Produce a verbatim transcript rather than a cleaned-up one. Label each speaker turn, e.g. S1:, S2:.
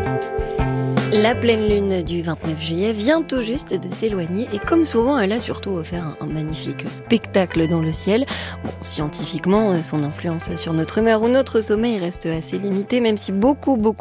S1: La pleine lune du vingt-neuf juillet vient tout juste de s'éloigner et comme souvent, elle a surtout offert un, un magnifique spectacle dans le ciel. Bon, scientifiquement, son influence sur notre humeur ou notre sommeil reste assez limitée, même si beaucoup, beaucoup